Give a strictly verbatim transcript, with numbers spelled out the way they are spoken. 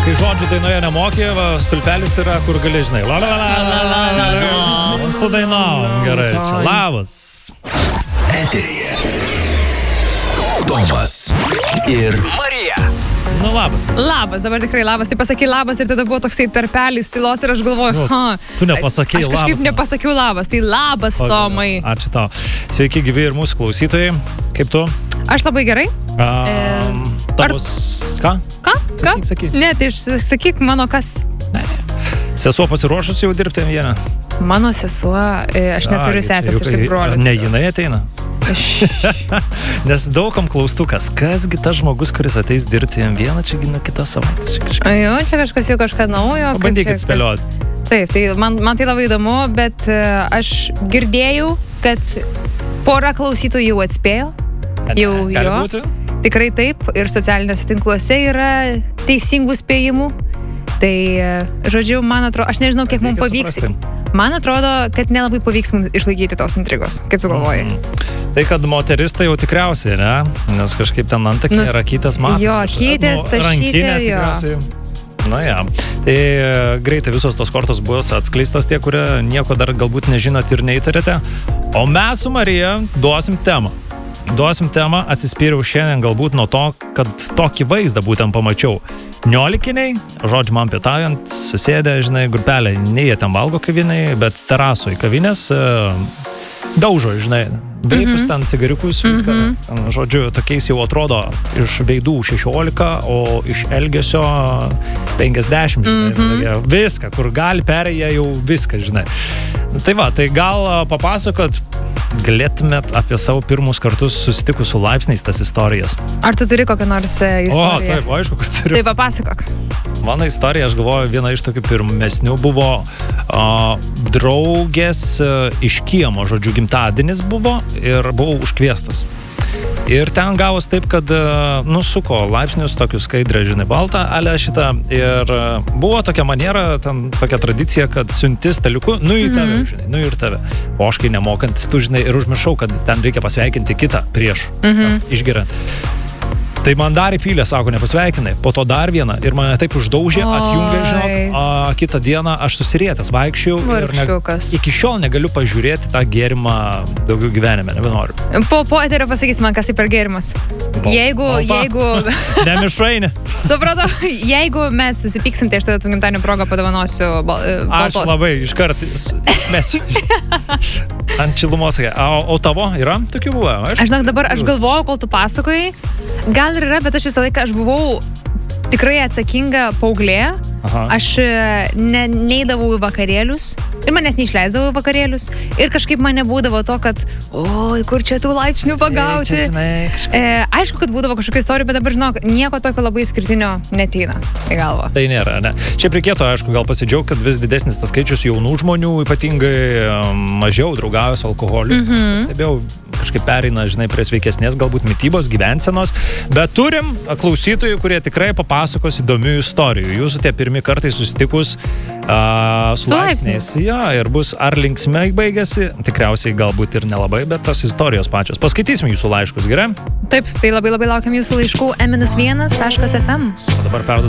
kai žodžių dainoje nemokė, va, stulpelis yra, kur gali, žinai. La, la, la, la, la, la, la. Su dainom. Gerai, čia labas. Eteryje Tomas ir Marija. Nu, labas. Labas, dabar tikrai labas. Tai pasakai labas ir tada buvo toksai tarpelis tylos ir aš galvoju, Nu, ha. tu nepasakei Aš kažkaip labas. nepasakiau labas. Tai labas, Tomai. Ačiū tau. Sveiki gyvi ir mūsų klausytojai. Kaip tu? Aš labai gerai. Um, tavos... Ką? Ką? Ką? Sakyk, sakyk. Ne, tai sakyk mano kas. Ne. Sesuo pasiruošus jau dirbti vieną. Mano sesuo, e, aš neturiu sesės ir tik brolių. Ne, jinai ateina. Nes daugam klaustukas, kasgi tas žmogus, kuris ateis dirbti jam vieną, čia gina kitą savaitę. Jo, čia kažkas jau kažką naujo. kaip Bandykit čia spėlioti. kas- Taip, tai man, man tai labai įdomu, bet e, aš girdėjau, kad pora klausytojų jau atspėjo. Jau Gali jo. būti? Tikrai taip. Ir socialiniuose tinkluose yra teisingų spėjimų. Tai, e, žodžiu, man atrodo, aš nežinau, kiek mums Reikia pavyks. suprasti. Man atrodo, kad nelabai pavyks mums išlaikyti tos intrigos. Kaip tu galvoji? Tai, kad moteris tai jau tikriausiai, ne? Nes kažkaip ten antakė, Nu, rakytės matas. jo, akytės, tašytė, rankinė jo. tikriausiai. Na ja. Tai e, greitai visos tos kortos bus atskleistos tie, kurie nieko dar galbūt nežinot ir neįtarėte. O mes su Marija duosim temą. Duosim temą, atsispyriau šiandien galbūt nuo to, kad tokį vaizdą būtent pamačiau. Niolikiniai, žodžiu, man pietaujant, susėdė, žinai, grupelė, nei jie ten valgo kavinai, bet terasoje kavinės e, daužo, žinai, veipus ten, cigariukus, viską. Ten, žodžiu, tokiais jau atrodo iš veidų šešiolika, o iš elgesio penkiasdešimt, žinai, tokie, viską, kur gali perėję jau viską, žinai. Tai va, tai gal papasakot, galėtumėt apie savo pirmus kartus susitikus su laipsniais tas istorijas. Ar tu turi kokią nors e, O, istoriją? taip, aišku, kad turiu. Tai papasakok. Mano istorija, aš galvoju, viena iš tokių pirmesnių buvo a, draugės a, iš kiemo, žodžiu, gimtadienis buvo ir buvau užkviestas. Ir ten gavos taip, kad a, nusuko laipsnius, tokius skaidrę, žinai, baltą, ale šitą. Ir a, buvo tokia maniera, ten tokia tradicija, kad siunti staliuku, nu į tave, žinai, nu ir tave. O aš kai nemokantis, tu žinai, ir užmiršau, kad ten reikia pasveikinti kitą prieš, ten, išgeriant. Tai man dar įpylė, sako, nepasveikinai, po to dar vieną ir mane taip uždaužė, atjungė, žinok, a, kitą dieną aš susirietęs, vaikščiau ir ne, Vargšiukas. iki šiol negaliu pažiūrėti tą gėrimą daugiau gyvenime, nebenoriu. Po, po eterio pasakysi man, kas tai per gėrimas. Jeigu, Balta. jeigu, Nemišrainė. supratau, jeigu mes susipyksim, tai aš tada tu gimtadienio progą padovanosiu bal, e, Aš baltos. labai iškart mes ant šilumos sakė. O, o tavo yra tokių buvo? Aš žinok, dabar aš galvoju, kol tu pasakojai, gal ir yra, bet aš visą laiką aš buvau tikrai atsakinga paauglė. Aha. Aš e, ne, neidavau į vakarėlius ir manęs neišleisdavau į vakarėlius ir kažkaip man nebūdavo to, kad oi, kur čia tų laipsnių pagauti. Čia, žinai, kažkaip. E, aišku, kad būdavo kažkokia istorija, bet dabar, žinok, nieko tokio labai skirtinio neteina į galvą. Tai nėra, ne. Šiaip reikėtų, aišku, gal pasidžiaugti, kad vis didesnis tas skaičius jaunų žmonių, ypatingai um, mažiau draugauja su alkoholiu. Mm-hmm. Stebėjau, kažkaip pereina, žinai, prie sveikesnės, galbūt mitybos, gyvensenos, bet turim klausytojų, kurie tikrai papasakos įdomių istorijų. Jūsų tie pirmi kartai susitikus uh, su Su laipsniais. Ja, ir bus ar linksmai baigėsi, tikriausiai galbūt ir nelabai, bet tos istorijos pačios. Paskaitysim jūsų laiškus, gerai? Taip, tai labai labai laukiam jūsų laiškų e vienas taškas f m. O dabar perduodu